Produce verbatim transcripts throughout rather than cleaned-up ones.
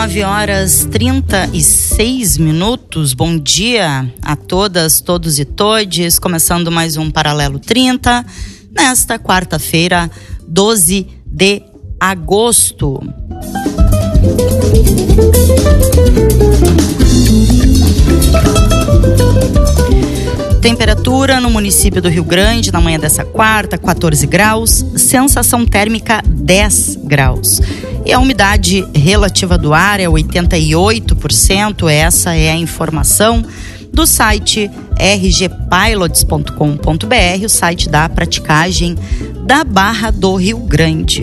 nove horas trinta e seis minutos. Bom dia a todas, todos e todes. Começando mais um Paralelo trinta, nesta quarta-feira, doze de agosto. Temperatura no município do Rio Grande na manhã dessa quarta, quatorze graus, sensação térmica dez graus. E a umidade relativa do ar é oitenta e oito por cento, essa é a informação do site r g pilots ponto com ponto b r, o site da praticagem da Barra do Rio Grande.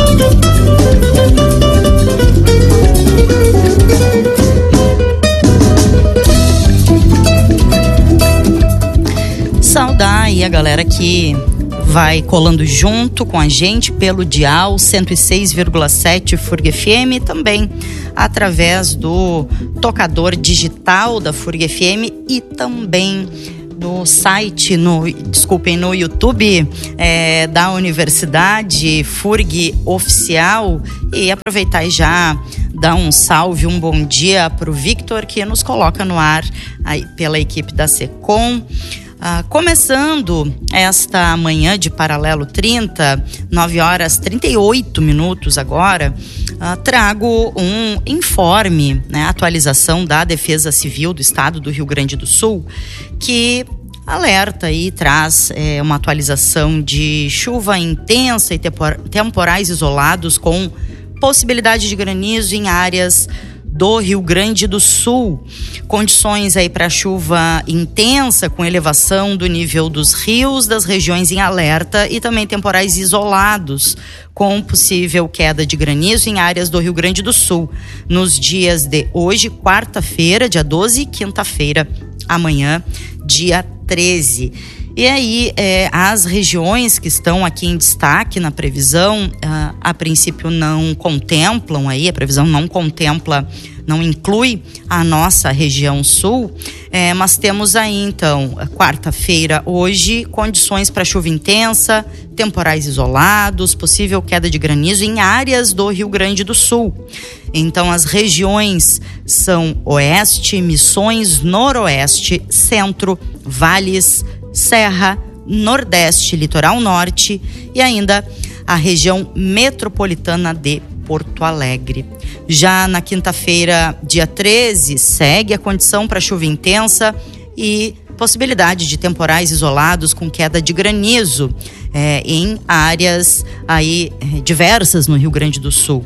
Saudar aí a galera que vai colando junto com a gente pelo dial cento e seis vírgula sete F U R G F M, também através do tocador digital da F U R G F M e também no site, no, desculpem, no YouTube é, da Universidade F U R G Oficial. E aproveitar e já dar um salve, um bom dia para o Victor, que nos coloca no ar aí pela equipe da SECOM. Ah, começando esta manhã de Paralelo trinta, nove horas trinta e oito minutos agora, ah, trago um informe, né, atualização da Defesa Civil do Estado do Rio Grande do Sul, que alerta e traz é, uma atualização de chuva intensa e tempor- temporais isolados com possibilidade de granizo em áreas do Rio Grande do Sul. Condições aí para chuva intensa, com elevação do nível dos rios, das regiões em alerta, e também temporais isolados, com possível queda de granizo em áreas do Rio Grande do Sul, nos dias de hoje, quarta-feira, dia doze, e quinta-feira, amanhã, dia treze. E aí, é, as regiões que estão aqui em destaque na previsão, a, a princípio não contemplam aí, a previsão não contempla, não inclui a nossa região sul, é, mas temos aí então, quarta-feira, hoje, condições para chuva intensa, temporais isolados, possível queda de granizo em áreas do Rio Grande do Sul. Então, as regiões são Oeste, Missões, Noroeste, Centro, Vales, Serra, Nordeste, Litoral Norte e ainda a região metropolitana de Porto Alegre. Já na quinta-feira, dia treze, segue a condição para chuva intensa e possibilidade de temporais isolados com queda de granizo é, em áreas aí é, diversas no Rio Grande do Sul.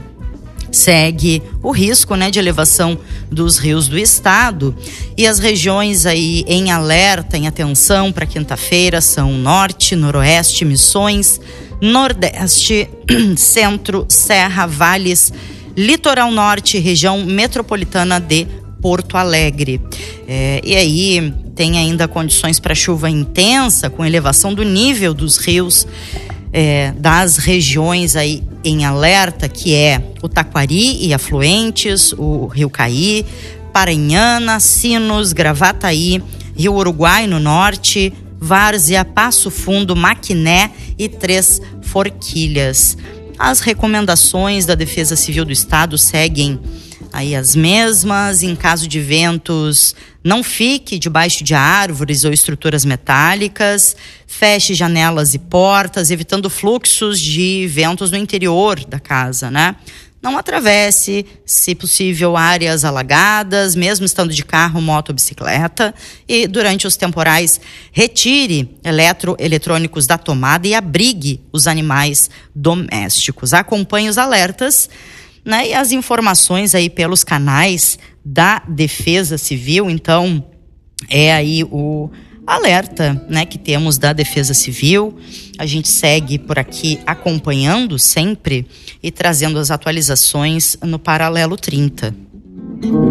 Segue o risco, né, de elevação dos rios do estado, e as regiões aí em alerta, em atenção para quinta-feira são Norte, Noroeste, Missões, Nordeste, Centro, Serra, Vales, Litoral Norte, região metropolitana de Porto Alegre. É, e aí tem ainda condições para chuva intensa, com elevação do nível dos rios É, das regiões aí em alerta, que é o Taquari e afluentes, o Rio Caí, Paranhana, Sinos, Gravataí, Rio Uruguai no norte, Várzea, Passo Fundo, Maquiné e Três Forquilhas. As recomendações da Defesa Civil do Estado seguem aí as mesmas. Em caso de ventos, não fique debaixo de árvores ou estruturas metálicas, feche janelas e portas, evitando fluxos de ventos no interior da casa, né? Não atravesse, se possível, áreas alagadas, mesmo estando de carro, moto ou bicicleta. E durante os temporais, retire eletroeletrônicos da tomada e abrigue os animais domésticos. Acompanhe os alertas, né, e as informações aí pelos canais da Defesa Civil. Então, é aí o alerta, né, que temos da Defesa Civil. A gente segue por aqui acompanhando sempre e trazendo as atualizações no Paralelo trinta.